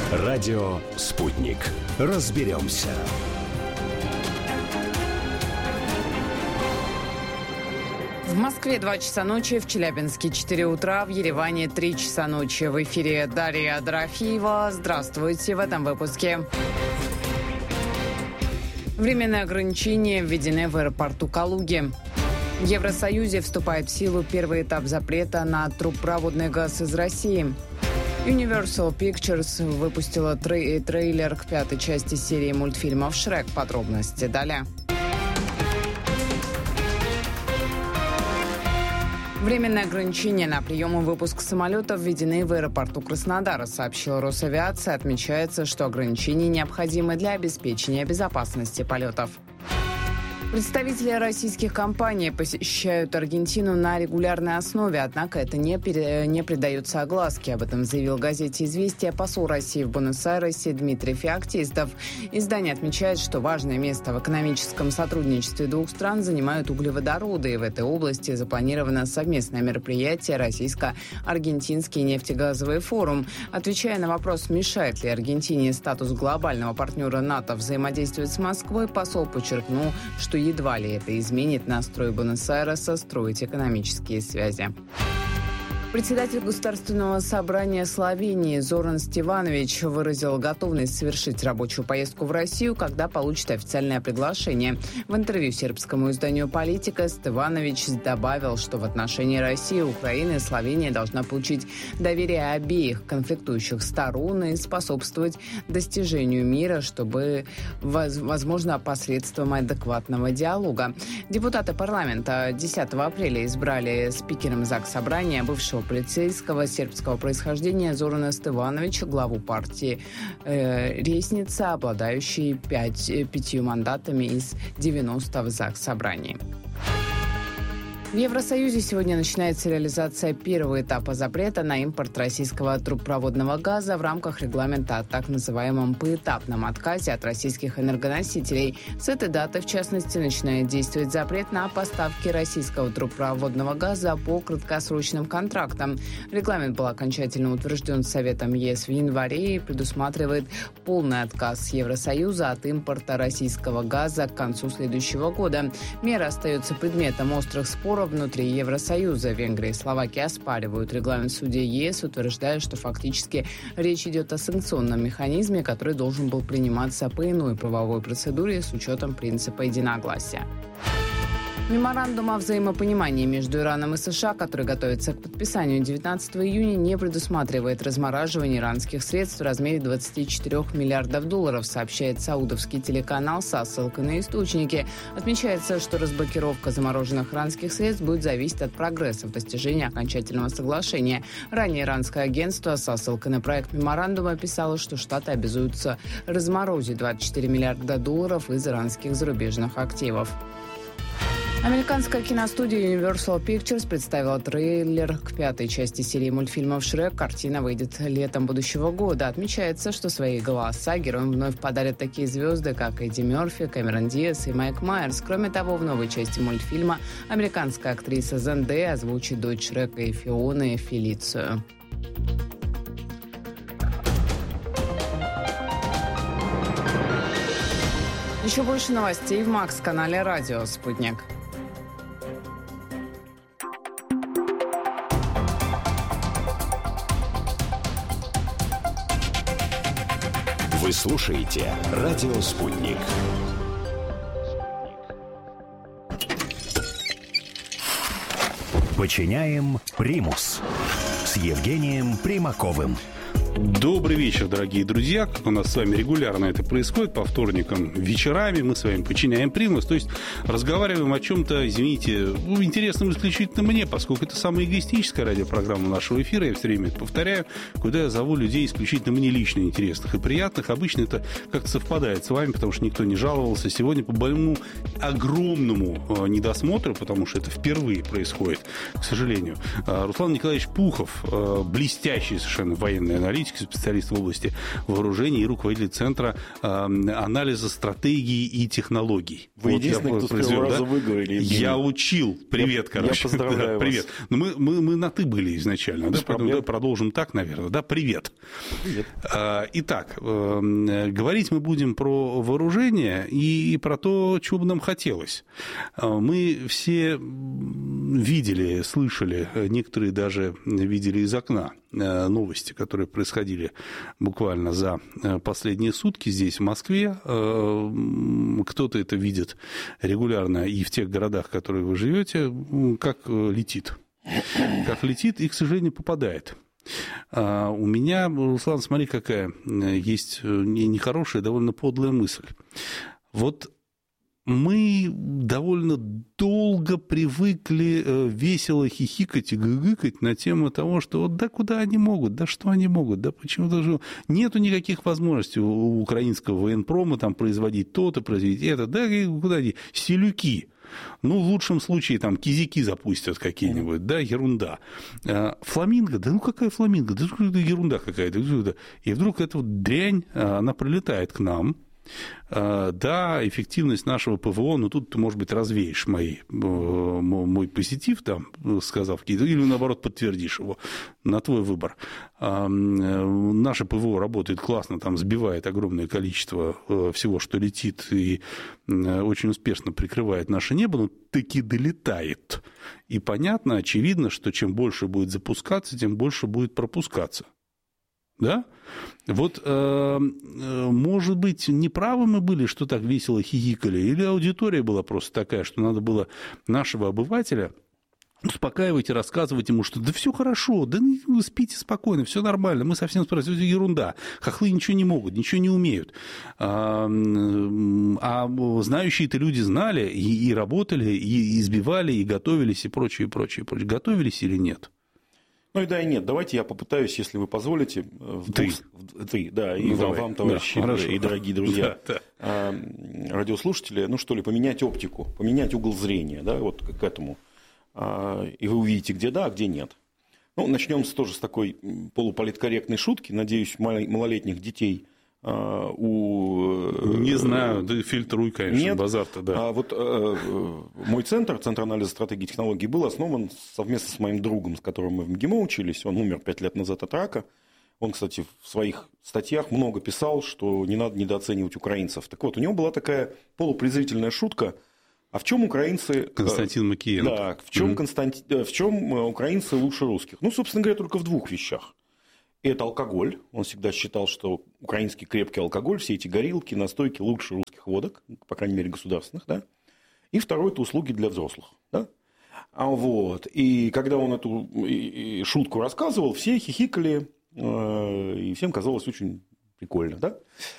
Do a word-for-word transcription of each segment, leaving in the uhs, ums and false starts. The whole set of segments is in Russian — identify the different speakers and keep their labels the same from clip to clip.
Speaker 1: Радио «Спутник». Разберемся.
Speaker 2: В Москве два часа ночи, в Челябинске четыре утра, в Ереване три часа ночи. В эфире Дарья Дорофеева. Здравствуйте в этом выпуске. Временные ограничения введены в аэропорту Калуги. В Евросоюзе вступает в силу первый этап запрета на трубопроводный газ из России. Universal Pictures выпустила трей- трейлер к пятой части серии мультфильмов «Шрек». Подробности далее. Временные ограничения на прием и выпуск самолетов введены в аэропорту Краснодара, сообщила Росавиация. Отмечается, что ограничения необходимы для обеспечения безопасности полетов. Представители российских компаний посещают Аргентину на регулярной основе, однако это не, пере... не придается огласке. Об этом заявил газете «Известия» посол России в Буэнос-Айресе Дмитрий Феоктистов. Издание отмечает, что важное место в экономическом сотрудничестве двух стран занимают углеводороды, и в этой области запланировано совместное мероприятие «Российско-Аргентинский нефтегазовый форум». Отвечая на вопрос, мешает ли Аргентине статус глобального партнера НАТО взаимодействовать с Москвой, посол подчеркнул, что едва ли это изменит настрой Буэнос-Айреса строить экономические связи. Председатель Государственного собрания Словении Зоран Стеванович выразил готовность совершить рабочую поездку в Россию, когда получит официальное приглашение. В интервью сербскому изданию «Политика» Стеванович добавил, что в отношении России и Украины Словения должна получить доверие обеих конфликтующих сторон и способствовать достижению мира, чтобы, возможно, посредством адекватного диалога. Депутаты парламента десятого апреля избрали спикером Заксобрания бывшего полицейского сербского происхождения Зорана Стевановича, главу партии э, «Ресница», обладающий пять, пятью мандатами из девяноста в Заксобрании. В Евросоюзе сегодня начинается реализация первого этапа запрета на импорт российского трубопроводного газа в рамках регламента о так называемом поэтапном отказе от российских энергоносителей. С этой даты, в частности, начинает действовать запрет на поставки российского трубопроводного газа по краткосрочным контрактам. Регламент был окончательно утвержден Советом ЕС в январе и предусматривает полный отказ Евросоюза от импорта российского газа к концу следующего года. Мера остается предметом острых споров внутри Евросоюза. Венгрия и Словакия оспаривают регламент в суде ЕС, утверждая, что фактически речь идет о санкционном механизме, который должен был приниматься по иной правовой процедуре с учетом принципа единогласия. Меморандум о взаимопонимании между Ираном и США, который готовится к подписанию девятнадцатого июня, не предусматривает размораживание иранских средств в размере двадцати четырёх миллиардов долларов, сообщает саудовский телеканал со ссылкой на источники. Отмечается, что разблокировка замороженных иранских средств будет зависеть от прогресса в достижении окончательного соглашения. Ранее иранское агентство со ссылкой на проект меморандума писало, что Штаты обязуются разморозить двадцать четыре миллиарда долларов из иранских зарубежных активов. Американская киностудия Universal Pictures представила трейлер к пятой части серии мультфильмов «Шрек». Картина выйдет летом будущего года. Отмечается, что свои голоса героям вновь подарят такие звезды, как Эдди Мерфи, Кэмерон Диаз и Майк Майерс. Кроме того, в новой части мультфильма американская актриса Зендея озвучит дочь Шрека и Фионы Фелицию. Еще больше новостей в Макс-канале «Радио Спутник».
Speaker 1: Вы слушаете «Радио Спутник». Подчиняем примус с Евгением Примаковым.
Speaker 3: Добрый вечер, дорогие друзья. Как у нас с вами регулярно это происходит, по вторникам вечерами мы с вами подчиняем примус, то есть разговариваем о чем-то, извините, ну, интересном исключительно мне, поскольку это самая эгоистическая радиопрограмма нашего эфира, я все время это повторяю, куда я зову людей исключительно мне лично интересных и приятных. Обычно это как-то совпадает с вами, потому что никто не жаловался. Сегодня по моему огромному недосмотру, потому что это впервые происходит, к сожалению, Руслан Николаевич Пухов, блестящий совершенно военный аналитик, стратегический специалист в области вооружений и руководитель Центра э, анализа стратегии и технологий.
Speaker 4: Вы вот единственный, кто с первого раза да? выговорили.
Speaker 3: Я учил. Привет,
Speaker 4: я,
Speaker 3: короче.
Speaker 4: Я поздравляю
Speaker 3: да,
Speaker 4: вас.
Speaker 3: Привет. Но мы, мы, мы на «ты» были изначально. Да? Поэтому, продолжим так, наверное. Да, привет.
Speaker 4: Привет.
Speaker 3: А, итак, э, говорить мы будем про вооружение и про то, чего бы нам хотелось. Мы все видели, слышали, некоторые даже видели из окна новости, которые происходили буквально за последние сутки здесь, в Москве. Кто-то это видит регулярно и в тех городах, в которых вы живете, как летит. Как летит и, к сожалению, попадает. У меня, Руслан, смотри, какая есть нехорошая, довольно подлая мысль. Вот мы довольно долго привыкли весело хихикать и гыгыкать на тему того, что вот да куда они могут, да что они могут, да почему даже нету никаких возможностей у украинского военпрома там производить то-то, производить это, да куда они, селюки. Ну, в лучшем случае, там, кизяки запустят какие-нибудь, да, ерунда. Фламинго, да ну какая фламинго, да ерунда какая-то. И вдруг эта вот дрянь, она прилетает к нам. Да, эффективность нашего ПВО, ну, тут ты, может быть, развеешь мои, мой позитив, там, сказав какие-то, или, наоборот, подтвердишь его, на твой выбор. Наше ПВО работает классно, там, сбивает огромное количество всего, что летит, и очень успешно прикрывает наше небо, но таки долетает. И понятно, очевидно, что чем больше будет запускаться, тем больше будет пропускаться. Да? Вот, э, может быть, неправы мы были, что так весело хихикали, или аудитория была просто такая, что надо было нашего обывателя успокаивать и рассказывать ему, что да все хорошо, да вы спите спокойно, все нормально, мы совсем справимся, это ерунда, хохлы ничего не могут, ничего не умеют. А, а знающие-то люди знали и, и работали, и избивали, и готовились, и прочее, и прочее, и прочее. Готовились или нет?
Speaker 4: Ну и да, и нет. Давайте я попытаюсь, если вы позволите. В
Speaker 3: ты.
Speaker 4: Двух... Ты, да, и ну, вам, вам, товарищи, да, и дорогие друзья, да, да. радиослушатели, ну что ли, поменять оптику, поменять угол зрения, да, вот к этому. И вы увидите, где да, а где нет. Ну, начнем тоже с такой полуполиткорректной шутки. Надеюсь, малолетних детей у...
Speaker 3: Не знаю, да фильтруй, конечно,
Speaker 4: нет.
Speaker 3: Базар-то, да.
Speaker 4: А вот э, мой центр, Центр анализа стратегии и технологий, был основан совместно с моим другом, с которым мы в МГИМО учились. Он умер пять лет назад от рака. Он, кстати, в своих статьях много писал, что не надо недооценивать украинцев. Так вот, у него была такая полупрезрительная шутка. А в чем украинцы...
Speaker 3: Константин Макиенко.
Speaker 4: Да, в чем, mm-hmm. Константи... в чем украинцы лучше русских? Ну, собственно говоря, только в двух вещах. Это алкоголь. Он всегда считал, что украинский крепкий алкоголь, все эти горилки, настойки лучше русских водок, по крайней мере, государственных, да. И второе – это услуги для взрослых, да. А вот. И когда он эту шутку рассказывал, все хихикали, и всем казалось очень прикольно, да.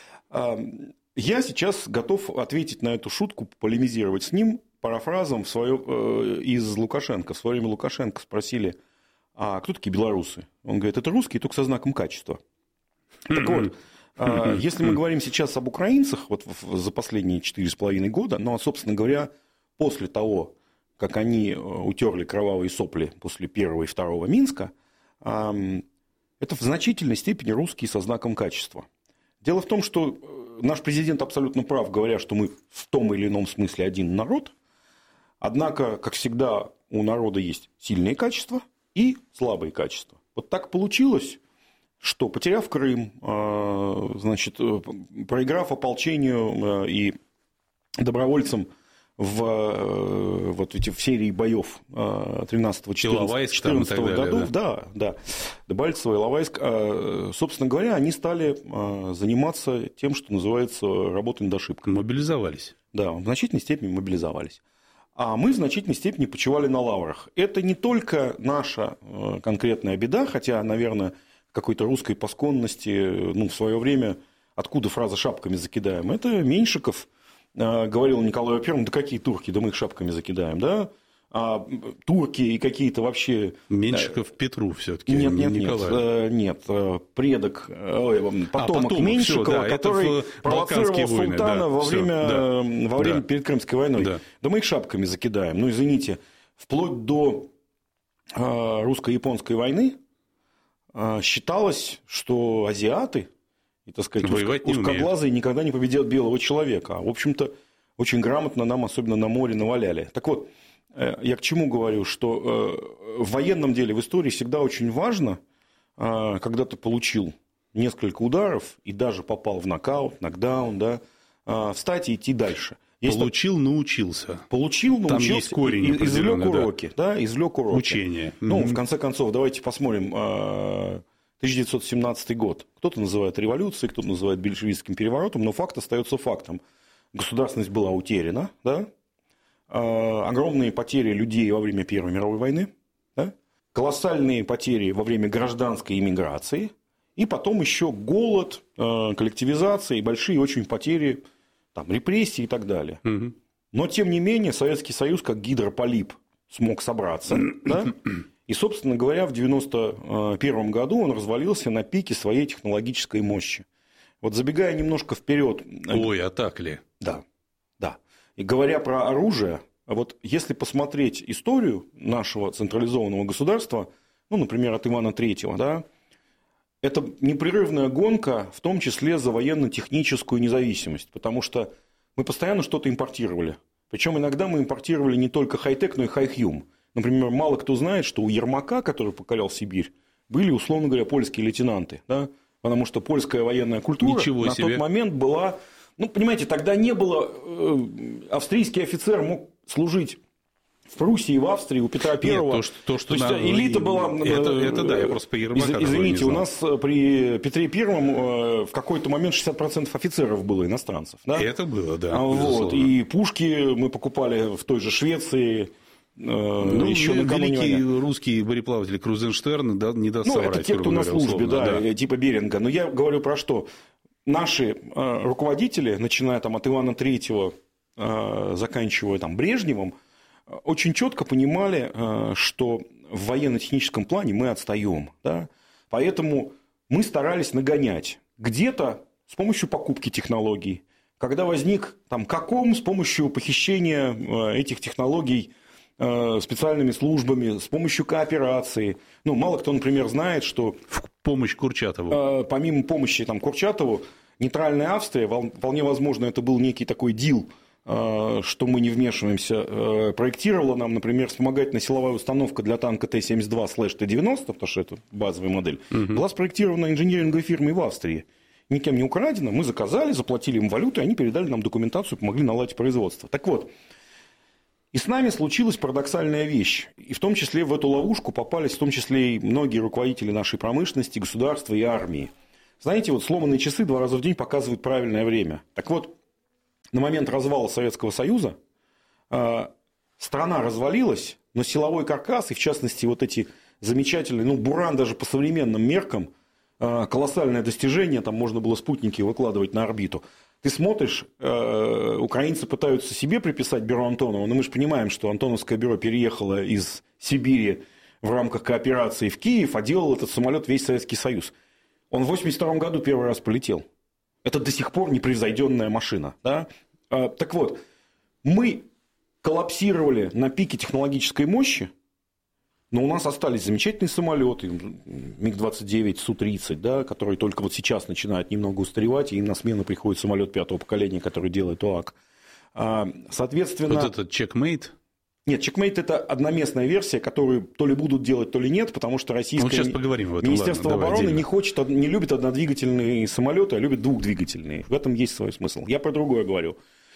Speaker 4: Я сейчас готов ответить на эту шутку, полемизировать с ним парафразом в свое, из Лукашенко. В свое время Лукашенко спросили: а кто такие белорусы? Он говорит, это русские, только со знаком качества. Так вот, если мы говорим сейчас об украинцах, вот за последние четыре с половиной года, ну, а, собственно говоря, после того, как они утерли кровавые сопли после первого и второго Минска, это в значительной степени русские со знаком качества. Дело в том, что наш президент абсолютно прав, говоря, что мы в том или ином смысле один народ, однако, как всегда, у народа есть сильные качества и слабые качества. Вот так получилось, что, потеряв Крым, значит, проиграв ополчению и добровольцам в, вот эти, в серии боев тринадцатого-четырнадцатого годов, да, да, Дебальцево, Иловайск, собственно говоря, они стали заниматься тем, что называется работой над ошибками.
Speaker 3: Мобилизовались.
Speaker 4: Да, в значительной степени мобилизовались. А мы в значительной степени почивали на лаврах. Это не только наша конкретная беда, хотя, наверное, какой-то русской пасконности, ну, в свое время, откуда фраза «шапками закидаем», это Меньшиков говорил Николаю Первому: да какие турки, да мы их шапками закидаем, да? А турки и какие-то вообще...
Speaker 3: Меньшиков Петру все-таки,
Speaker 4: нет,
Speaker 3: не
Speaker 4: нет,
Speaker 3: Николаю.
Speaker 4: Нет, нет, предок, потомок, а, потомок Меньшикова, всё, да, который провоцировал султана да, во время, да, во время да. перед Крымской войной. Да. да мы их шапками закидаем. Ну, извините, вплоть до русско-японской войны считалось, что азиаты, и, так сказать,
Speaker 3: воевать не
Speaker 4: узкоглазые
Speaker 3: умеют.
Speaker 4: никогда не победят белого человека. А, в общем-то, очень грамотно нам, особенно на море, наваляли. Так вот, я к чему говорю, что в военном деле, в истории всегда очень важно, когда ты получил несколько ударов и даже попал в нокаут, нокдаун, да, встать и идти дальше. Есть
Speaker 3: Получил, так... научился.
Speaker 4: Получил, научился.
Speaker 3: Там есть корень
Speaker 4: и, извлек уроки.
Speaker 3: Да.
Speaker 4: Да, извлек уроки.
Speaker 3: Учение.
Speaker 4: Ну,
Speaker 3: mm-hmm.
Speaker 4: в конце концов, давайте посмотрим. тысяча девятьсот семнадцатый год. Кто-то называет революцией, кто-то называет большевистским переворотом, но факт остается фактом. Государственность была утеряна, да? Огромные потери людей во время Первой мировой войны, да? Колоссальные потери во время гражданской эмиграции, и потом еще голод, коллективизация и большие очень потери, там, репрессии и так далее. Угу. Но, тем не менее, Советский Союз, как гидрополип, смог собраться. Да? И, собственно говоря, в девяносто первом году он развалился на пике своей технологической мощи. Вот забегая немножко вперед.
Speaker 3: Ой, а так ли?
Speaker 4: Да, да. И говоря про оружие, вот если посмотреть историю нашего централизованного государства, ну, например, от Ивана Третьего, да, это непрерывная гонка, в том числе за военно-техническую независимость, потому что мы постоянно что-то импортировали. Причем иногда мы импортировали не только хай-тек, но и хай-хьюм. Например, мало кто знает, что у Ермака, который покорял Сибирь, были, условно говоря, польские лейтенанты. Да? Потому что польская военная культура
Speaker 3: Ничего
Speaker 4: на
Speaker 3: себе.
Speaker 4: тот момент была... Ну, понимаете, тогда не было... Австрийский офицер мог служить в Пруссии, в Австрии, у Петра Первого.
Speaker 3: Нет, то, что, то, что
Speaker 4: то есть,
Speaker 3: нам...
Speaker 4: элита была...
Speaker 3: Это, это да, я просто по Ермака
Speaker 4: Из, Извините, у нас при Петре Первом в какой-то момент шестьдесят процентов офицеров было иностранцев. Да?
Speaker 3: Это было, да.
Speaker 4: Вот. И пушки мы покупали в той же Швеции.
Speaker 3: Ну, еще великий русский мореплаватель Крузенштерн, да, не даст
Speaker 4: ну,
Speaker 3: соврать.
Speaker 4: Это те, кто на службе, да, да, типа Беринга. Но я говорю про что? Наши э, руководители, начиная там, от Ивана Третьего, э, заканчивая там, Брежневым, э, очень четко понимали, э, что в военно-техническом плане мы отстаем. Да? Поэтому мы старались нагонять. Где-то с помощью покупки технологий. Когда возник там, Каком, с помощью похищения э, этих технологий специальными службами, с помощью кооперации. Ну, мало кто, например, знает, что...
Speaker 3: В помощь Курчатову.
Speaker 4: Помимо помощи там, Курчатову, нейтральная Австрия, вполне возможно, это был некий такой дил, что мы не вмешиваемся, проектировала нам, например, вспомогательная силовая установка для танка Т семьдесят два Т девяносто, потому что это базовая модель, угу. была спроектирована инженеринговой фирмой в Австрии. Никем не украдена, мы заказали, заплатили им валюту, и они передали нам документацию, помогли наладить производство. Так вот, и с нами случилась парадоксальная вещь. И в том числе в эту ловушку попались в том числе и многие руководители нашей промышленности, государства и армии. Знаете, вот сломанные часы два раза в день показывают правильное время. Так вот, на момент развала Советского Союза э, страна развалилась, но силовой каркас, и в частности вот эти замечательные, ну, Буран даже по современным меркам, э, колоссальное достижение, там можно было спутники выкладывать на орбиту. Ты смотришь, э, украинцы пытаются себе приписать бюро Антонова, но мы же понимаем, что Антоновское бюро переехало из Сибири в рамках кооперации в Киев, а делал этот самолет весь Советский Союз. Он в восемьдесят втором году первый раз полетел. Это до сих пор непревзойденная машина. Да? Э, так вот, мы коллапсировали на пике технологической мощи, но у нас остались замечательные самолеты, Миг двадцать девять, Су тридцать, да, которые только вот сейчас начинают немного устаревать, и им на смену приходит самолет пятого поколения, который делает ОАК. Соответственно...
Speaker 3: Вот этот чекмейт?
Speaker 4: Нет, чекмейт – это одноместная версия, которую то ли будут делать, то ли нет, потому что российское
Speaker 3: ну, сейчас поговорим об этом.
Speaker 4: Министерство
Speaker 3: Ладно,
Speaker 4: обороны
Speaker 3: отдельно.
Speaker 4: не хочет, не любит однодвигательные самолеты, а любит двухдвигательные. В этом есть свой смысл. Я про другое говорю.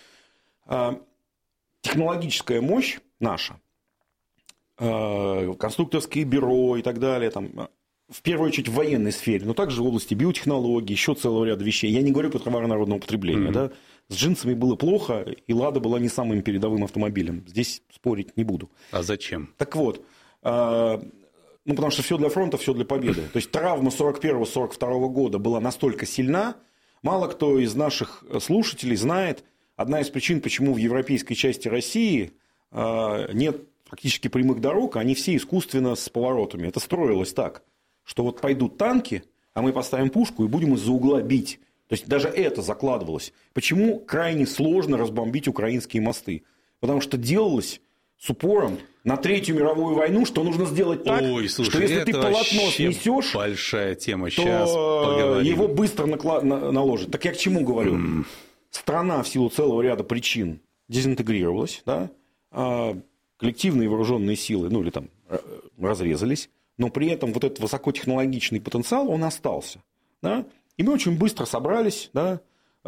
Speaker 4: Технологическая мощь наша, конструкторские бюро и так далее, там, в первую очередь в военной сфере, но также в области биотехнологий, еще целого ряда вещей. Я не говорю про товары народного потребления. Mm-hmm. Да? С джинсами было плохо, и «Лада» была не самым передовым автомобилем. Здесь спорить не буду.
Speaker 3: А зачем?
Speaker 4: Так вот, ну, потому что все для фронта, все для победы. То есть травма сорок первого — сорок второго года была настолько сильна, мало кто из наших слушателей знает, одна из причин, почему в европейской части России нет практически прямых дорог, они все искусственно с поворотами. Это строилось так, что вот пойдут танки, а мы поставим пушку и будем из-за угла бить. То есть даже это закладывалось. Почему крайне сложно разбомбить украинские мосты? Потому что делалось с упором на Третью мировую войну, что нужно сделать так,
Speaker 3: Ой, слушай,
Speaker 4: что если
Speaker 3: это
Speaker 4: ты полотно снесешь,
Speaker 3: большая тема. Сейчас
Speaker 4: то
Speaker 3: поговорим.
Speaker 4: его быстро накла- на- наложат. Так я к чему говорю? Mm. Страна в силу целого ряда причин дезинтегрировалась, да? а коллективные вооруженные силы, ну или там разрезались, но при этом вот этот высокотехнологичный потенциал, он остался. Да? И мы очень быстро собрались, да?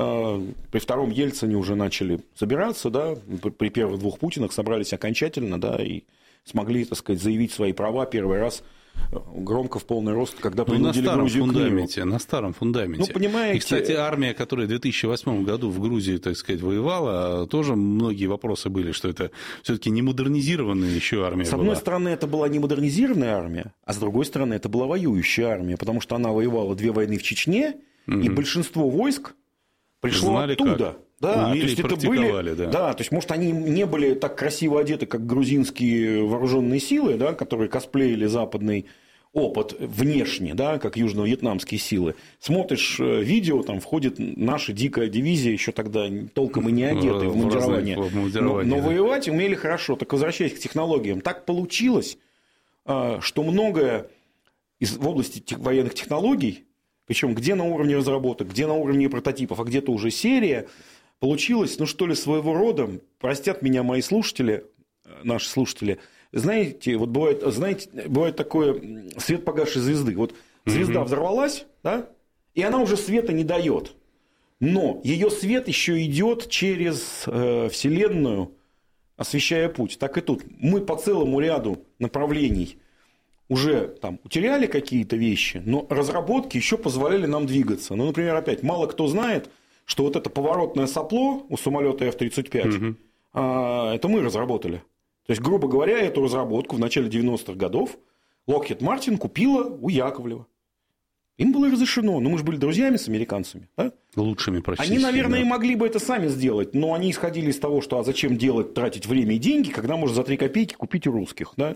Speaker 4: При втором Ельцине уже начали собираться, да? При первых двух Путинах собрались окончательно, да? И смогли, так сказать, заявить свои права первый раз громко в полный рост, когда принудили
Speaker 3: ну, на
Speaker 4: Грузию к
Speaker 3: фундаменте, на старом фундаменте.
Speaker 4: Ну, понимаете...
Speaker 3: И, кстати, армия, которая в две тысячи восьмом году в Грузии, так сказать, воевала, тоже многие вопросы были, что это все-таки не модернизированная еще армия
Speaker 4: С
Speaker 3: была.
Speaker 4: одной стороны, это была не модернизированная армия, а с другой стороны, это была воюющая армия, потому что она воевала две войны в Чечне, mm-hmm. и большинство войск пришло
Speaker 3: Знали
Speaker 4: оттуда.
Speaker 3: Как.
Speaker 4: Да,
Speaker 3: Умели
Speaker 4: то есть
Speaker 3: и
Speaker 4: это
Speaker 3: практиковали,
Speaker 4: были,
Speaker 3: да.
Speaker 4: да, то есть, может, они не были так красиво одеты, как грузинские вооруженные силы, да, которые косплеили западный опыт внешне, да, как южно-вьетнамские силы. Смотришь видео, там входит наша дикая дивизия, еще тогда толком и не одетые в мундирование. Но, но да. воевать умели хорошо. Так возвращаясь к технологиям, так получилось, что многое из, в области военных технологий, причем где на уровне разработок, где на уровне прототипов, а где-то уже серия, получилось, ну что ли, своего рода, простят меня мои слушатели, наши слушатели, знаете, вот бывает, знаете, бывает такое свет погасшей звезды. Вот звезда mm-hmm. взорвалась, да, и она уже света не дает. Но ее свет еще идет через э, Вселенную, освещая путь. Так и тут. Мы по целому ряду направлений уже там утеряли какие-то вещи, но разработки еще позволяли нам двигаться. Ну, например, опять, мало кто знает, что вот это поворотное сопло у самолета эф тридцать пять, mm-hmm. э, это мы разработали. То есть, грубо говоря, эту разработку в начале девяностых годов Lockheed Martin купила у Яковлева. Им было разрешено. Ну, мы же были друзьями с американцами. Да?
Speaker 3: Лучшими почти.
Speaker 4: Они, наверное, да. и могли бы это сами сделать, но они исходили из того, что а зачем делать, тратить время и деньги, когда можно за три копейки купить у русских. Да?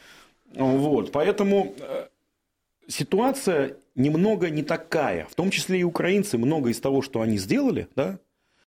Speaker 4: Вот. Поэтому ситуация немного не такая. В том числе и украинцы, много из того, что они сделали, да,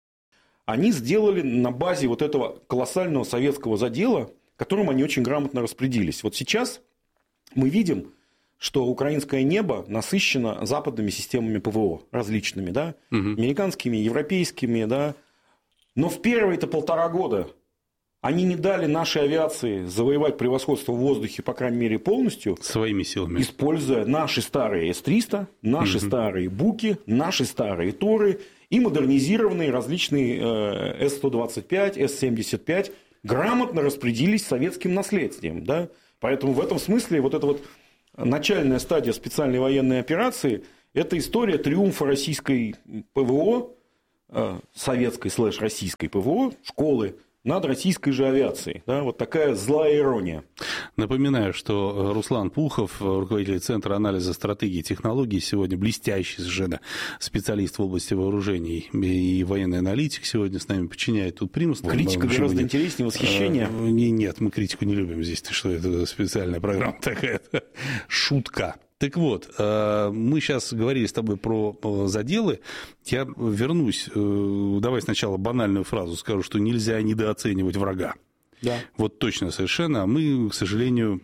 Speaker 4: они сделали на базе вот этого колоссального советского задела, которым они очень грамотно распорядились. Вот сейчас мы видим, что украинское небо насыщено западными системами ПВО различными, да, угу. американскими, европейскими, да. Но в первые-то полтора года они не дали нашей авиации завоевать превосходство в воздухе, по крайней мере, полностью.
Speaker 3: Своими силами.
Speaker 4: Используя наши старые эс триста, наши угу. старые Буки, наши старые Торы и модернизированные различные эс сто двадцать пять, эс семьдесят пять грамотно распорядились советским наследием. Да? Поэтому в этом смысле вот эта вот начальная стадия специальной военной операции – это история триумфа российской ПВО, советской слэш-российской ПВО, школы, над российской же авиацией. Да, вот такая злая ирония.
Speaker 3: Напоминаю, что Руслан Пухов, руководитель Центра анализа стратегии и технологий, сегодня блестящий совершенно специалист в области вооружений и военный аналитик, сегодня с нами подчиняет тут Примус.
Speaker 4: Критика гораздо интереснее восхищения.
Speaker 3: А, нет, мы критику не любим здесь, что это специальная программа такая. Шутка. Так вот, мы сейчас говорили с тобой про заделы. Я вернусь. Давай сначала банальную фразу скажу, что нельзя недооценивать врага. Да. Вот точно совершенно. А мы, к сожалению,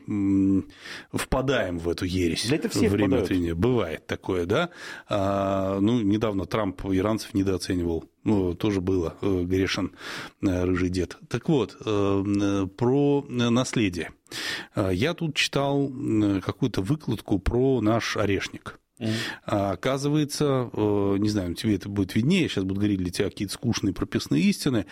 Speaker 3: впадаем в эту ересь.
Speaker 4: Да это все
Speaker 3: время
Speaker 4: впадают.
Speaker 3: От времени. Бывает такое, да. А, ну, недавно Трамп иранцев недооценивал. Ну, тоже было. Грешен рыжий дед. Так вот, про наследие. Я тут читал какую-то выкладку про наш орешник. Mm-hmm. А, оказывается, не знаю, тебе это будет виднее, сейчас буду говорить для тебя какие-то скучные прописные истины.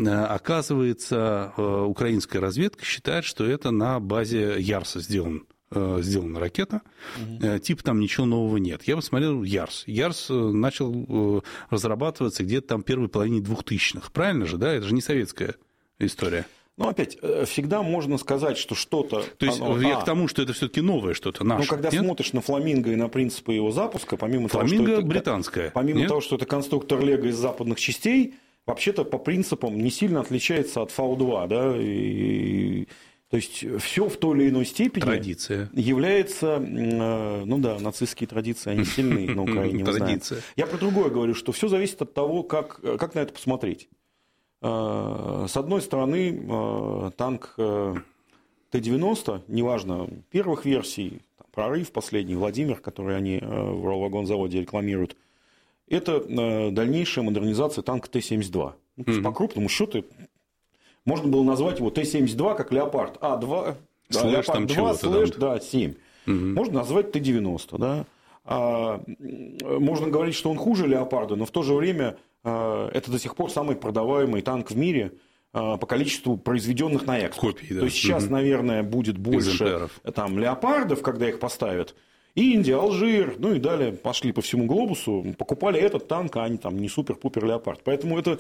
Speaker 3: Оказывается, украинская разведка считает, что это на базе Ярса сделан. сделана ракета, угу. типа там ничего нового нет. Я посмотрел Ярс. Ярс начал разрабатываться где-то там в первой половине двухтысячных. Правильно же, да? Это же не советская история.
Speaker 4: Ну, опять, всегда можно сказать, что что-то...
Speaker 3: То есть, оно... я а, к тому, что это все-таки новое что-то, наше.
Speaker 4: Ну, когда
Speaker 3: нет?
Speaker 4: смотришь на Фламинго и на принципы его запуска, помимо
Speaker 3: Фламинго
Speaker 4: того, что это...
Speaker 3: британская.
Speaker 4: Помимо
Speaker 3: нет?
Speaker 4: того, что это конструктор Лего из западных частей, вообще-то по принципам не сильно отличается от Фау два, да, и... То есть, все в той или иной степени
Speaker 3: Традиция.
Speaker 4: является, ну да, нацистские традиции, они сильны на Украине, мы знаем. Я про другое говорю, что все зависит от того, как, как на это посмотреть. С одной стороны, танк Т девяносто, неважно, первых версий, прорыв последний, Владимир, который они в Уралвагонзаводе рекламируют, это дальнейшая модернизация танка Т семьдесят два. Ну, то есть, mm-hmm. по крупному счету, можно было назвать его Т семьдесят два как Леопард А два, да, Леопард два слэш да, семь. Mm-hmm. Можно назвать Т девяносто. Да? А, можно говорить, что он хуже Леопарда, но в то же время а, это до сих пор самый продаваемый танк в мире а, по количеству произведенных на экспорт. Копий, да. То есть сейчас, mm-hmm. наверное, будет больше там, Леопардов, когда их поставят. Индия, Алжир, ну и далее пошли по всему глобусу, покупали этот танк, а они там не супер-пупер Леопард. Поэтому это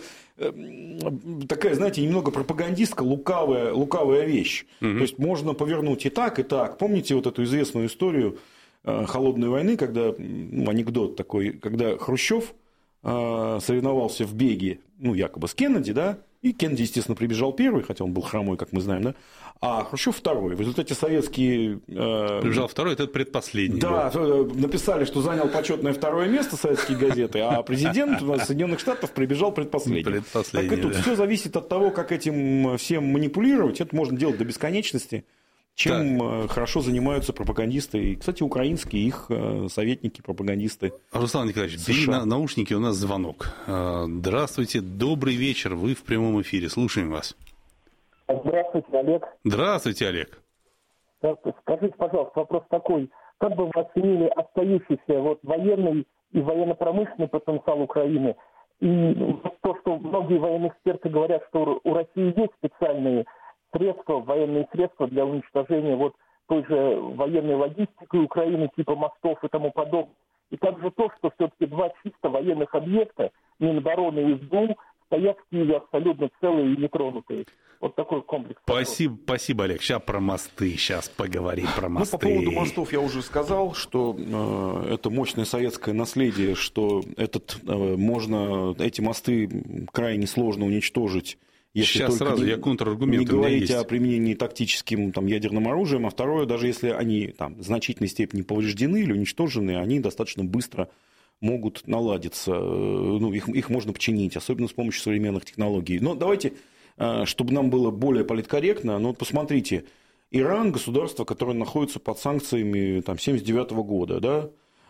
Speaker 4: такая, знаете, немного пропагандистка, лукавая, лукавая вещь. Угу. То есть можно повернуть и так, и так. Помните вот эту известную историю холодной войны, когда, ну, анекдот такой, когда Хрущев соревновался в беге, ну, якобы с Кеннеди, да, и Кеннеди, естественно, прибежал первый, хотя он был хромой, как мы знаем, да, а Хрущев второй. В результате советские... Э...
Speaker 3: Прибежал второй, это предпоследний.
Speaker 4: Да, был. Написали, что занял почетное второе место советские газеты, а президент Соединенных Штатов прибежал предпоследний. предпоследний так и тут да. Все зависит от того, как этим всем манипулировать. Это можно делать до бесконечности. Чем так. хорошо занимаются пропагандисты, и, кстати, украинские, их советники, пропагандисты.
Speaker 3: Руслан Николаевич, бери на наушники, у нас звонок. Здравствуйте, добрый вечер, вы в прямом эфире, слушаем вас.
Speaker 5: Здравствуйте, Олег.
Speaker 3: Здравствуйте, Олег.
Speaker 5: Скажите, пожалуйста, вопрос такой. Как бы вы оценили остающийся вот военный и военно-промышленный потенциал Украины? И то, что многие военные эксперты говорят, что у России есть специальные средства, военные средства для уничтожения вот той же военной логистики Украины, типа мостов и тому подобное. И также то, что все-таки два чисто военных объекта, Минобороны и СБУ, стоят в Киеве абсолютно целые и нетронутые. Вот такой комплекс.
Speaker 3: Спасибо, спасибо, Олег. Сейчас про мосты, сейчас поговорим про мосты.
Speaker 4: Ну, по поводу мостов я уже сказал, что э, это мощное советское наследие, что этот, э, можно, эти мосты крайне сложно уничтожить. Если
Speaker 3: Сейчас сразу
Speaker 4: не,
Speaker 3: я контраргумент.
Speaker 4: Не говорите о применении тактическим там, ядерным оружием, а второе, даже если они там, в значительной степени повреждены или уничтожены, они достаточно быстро могут наладиться, ну, их, их можно починить, особенно с помощью современных технологий. Но давайте, чтобы нам было более политкорректно, ну, вот посмотрите, Иран, государство, которое находится под санкциями там, семьдесят девятого года, да,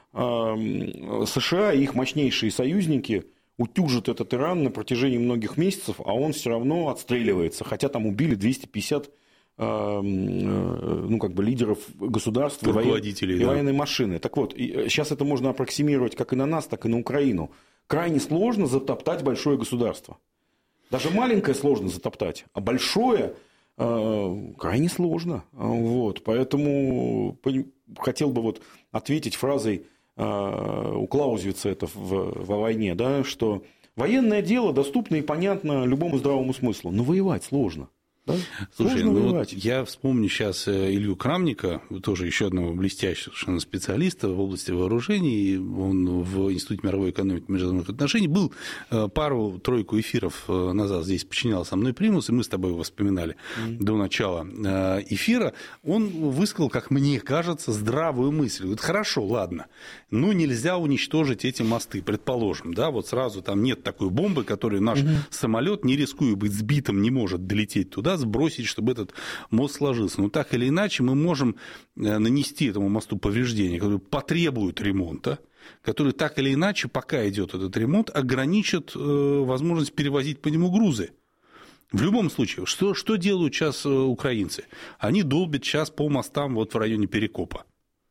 Speaker 4: США и их мощнейшие союзники утюжат этот Иран на протяжении многих месяцев, а он все равно отстреливается, хотя там убили двести пятьдесят ну, как бы лидеров государств
Speaker 3: руководителей,
Speaker 4: и,
Speaker 3: да.
Speaker 4: и военной машины. Так вот, и сейчас это можно аппроксимировать как и на нас, так и на Украину. Крайне сложно затоптать большое государство. Даже маленькое сложно затоптать, а большое э, крайне сложно. Вот, поэтому хотел бы вот ответить фразой э, у Клаузевица это в, во войне, да, что военное дело доступно и понятно любому здравому смыслу, но воевать сложно. Да?
Speaker 3: Слушай, ну вот я вспомню сейчас Илью Крамника, тоже еще одного блестящего совершенно специалиста в области вооружений. Он в Институте мировой экономики и международных отношений был пару-тройку эфиров назад здесь подчинял со мной Примус, и мы с тобой его вспоминали mm-hmm. до начала эфира. Он высказал, как мне кажется, здравую мысль. Говорит, хорошо, ладно, ну нельзя уничтожить эти мосты, предположим, да, вот сразу там нет такой бомбы, которую наш mm-hmm. самолет, не рискуя быть сбитым, не может долететь туда, сбросить, чтобы этот мост сложился. Но так или иначе мы можем нанести этому мосту повреждения, которые потребуют ремонта, которые так или иначе, пока идет этот ремонт, ограничат возможность перевозить по нему грузы. В любом случае, что, что делают сейчас украинцы? Они долбят сейчас по мостам вот в районе Перекопа.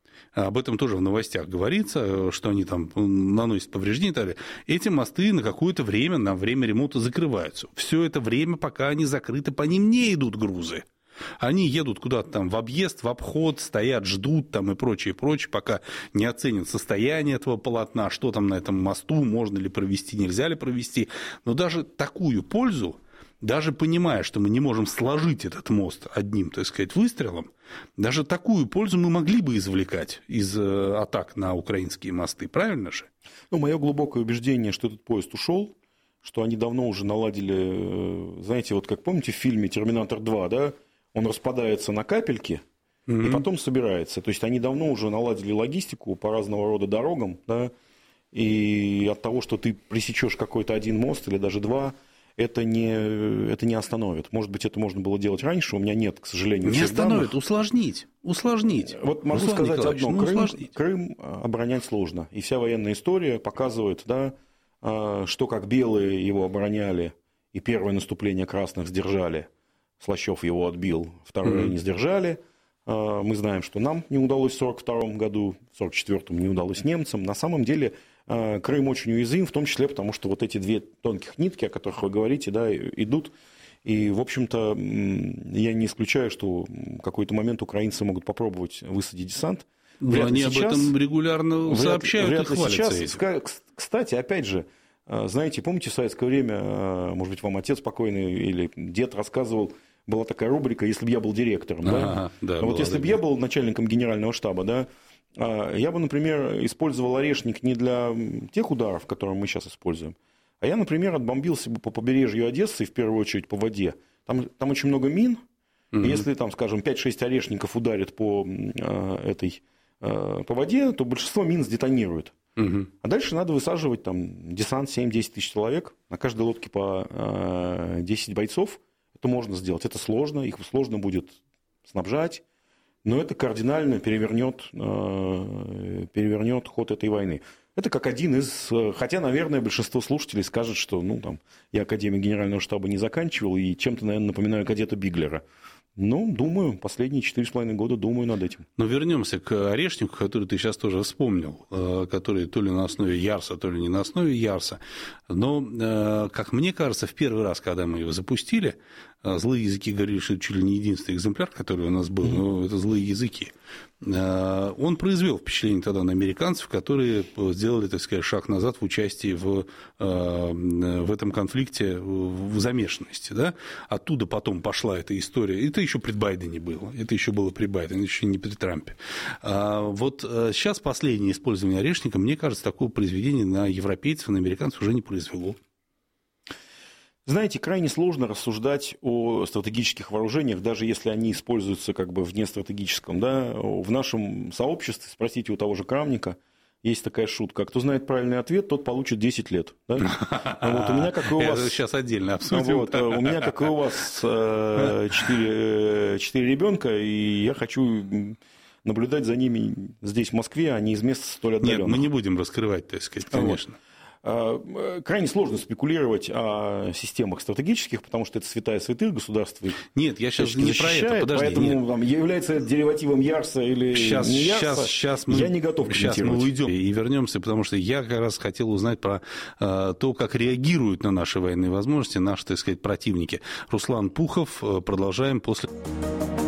Speaker 3: Об этом тоже в новостях говорится, что они там наносят повреждения и так далее. Эти мосты на какое-то время, на время ремонта закрываются. Все это время, пока они закрыты, по ним не идут грузы. Они едут куда-то там в объезд, в обход, стоят, ждут там и прочее, прочее, пока не оценят состояние этого полотна, что там на этом мосту, можно ли провести, нельзя ли провести. Но даже такую пользу, даже понимая, что мы не можем сложить этот мост одним, так сказать, выстрелом, даже такую пользу мы могли бы извлекать из атак на украинские мосты, правильно же?
Speaker 4: Ну, мое глубокое убеждение, что этот поезд ушел, что они давно уже наладили, знаете, вот как помните в фильме «Терминатор два», да, он распадается на капельки mm-hmm. и потом собирается. То есть они давно уже наладили логистику по разного рода дорогам, да, и от того, что ты пресечешь какой-то один мост или даже два, это не, это не остановит. Может быть, это можно было делать раньше, у меня нет, к сожалению,
Speaker 3: не остановит, данных. усложнить, усложнить.
Speaker 4: Вот могу
Speaker 3: Руслан
Speaker 4: сказать одно,
Speaker 3: ну,
Speaker 4: Крым, Крым оборонять сложно, и вся военная история показывает, да, что как белые его обороняли, и первое наступление красных сдержали, Слащев его отбил, второе mm-hmm. не сдержали. Мы знаем, что нам не удалось в сорок втором году, в сорок четвёртом не удалось немцам. На самом деле Крым очень уязвим, в том числе потому, что вот эти две тонких нитки, о которых вы говорите, да, идут. И, в общем-то, я не исключаю, что в какой-то момент украинцы могут попробовать высадить десант.
Speaker 3: Вряд Они об сейчас, этом регулярно вряд, сообщают вряд и хвалятся
Speaker 4: сейчас. Кстати, опять же, знаете, помните в советское время, может быть, вам отец покойный или дед рассказывал, была такая рубрика «Если бы я был директором».
Speaker 3: Ага, да?
Speaker 4: Да, вот если бы я был начальником генерального штаба, да, я бы, например, использовал орешник не для тех ударов, которые мы сейчас используем, а я, например, отбомбился бы по побережью Одессы, в первую очередь по воде. Там, там очень много мин, угу. и если, там, скажем, пять-шесть орешников ударит по, этой, по воде, то большинство мин сдетонирует. Угу. А дальше надо высаживать там, десант семь-десять тысяч человек, на каждой лодке по десять бойцов. Это можно сделать. Это сложно, их сложно будет снабжать, но это кардинально перевернет, перевернет ход этой войны. Это как один из... Хотя, наверное, большинство слушателей скажет, что ну, там, я академик генерального штаба не заканчивал и чем-то, наверное, напоминаю кадета Биглера. Ну, думаю, последние четыре с половиной года думаю над этим.
Speaker 3: Но вернемся к орешнику, который ты сейчас тоже вспомнил, который то ли на основе Ярса, то ли не на основе Ярса. Но, как мне кажется, в первый раз, когда мы его запустили, злые языки говорили, что это чуть ли не единственный экземпляр, который у нас был, mm-hmm. но это злые языки. Он произвел впечатление тогда на американцев, которые сделали, так сказать, шаг назад в участии в, в этом конфликте, в замешанности. Да? Оттуда потом пошла эта история. Это еще при Байдене было. Это еще было при Байдене, еще не при Трампе. Вот сейчас последнее использование орешника, мне кажется, такого произведения на европейцев, на американцев уже не произвело.
Speaker 4: Знаете, крайне сложно рассуждать о стратегических вооружениях, даже если они используются как бы в нестратегическом. Да? В нашем сообществе, спросите у того же Крамника, есть такая шутка. Кто знает правильный ответ, тот получит десять лет. Да? Вот, у меня, как и у вас...
Speaker 3: Это сейчас отдельно обсудим.
Speaker 4: Вот, у меня, как и у вас, четыре ребенка, и я хочу наблюдать за ними здесь, в Москве, а не из мест столь отдаленных.
Speaker 3: Нет, мы не будем раскрывать, так сказать, конечно.
Speaker 4: Вот. Крайне сложно спекулировать о системах стратегических, потому что это святая святых государства.
Speaker 3: Нет, я сейчас не про это, подожди.
Speaker 4: Поэтому там, является это деривативом Ярса или
Speaker 3: сейчас,
Speaker 4: не Ярса,
Speaker 3: сейчас, сейчас мы,
Speaker 4: я не готов комментировать.
Speaker 3: Сейчас мы уйдем и вернемся, потому что я как раз хотел узнать про э, то, как реагируют на наши военные возможности наши, так сказать, противники. Руслан Пухов, продолжаем после...